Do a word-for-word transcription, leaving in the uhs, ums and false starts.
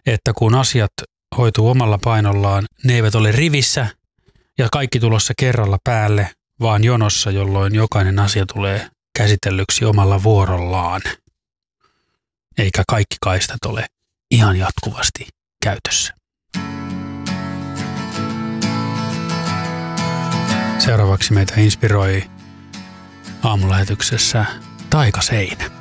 että kun asiat hoituu omalla painollaan, ne eivät ole rivissä ja kaikki tulossa kerralla päälle, vaan jonossa, jolloin jokainen asia tulee käsitellyksi omalla vuorollaan. Eikä kaikki kaistat ole ihan jatkuvasti käytössä. Seuraavaksi meitä inspiroi aamulähetyksessä taikaseinä.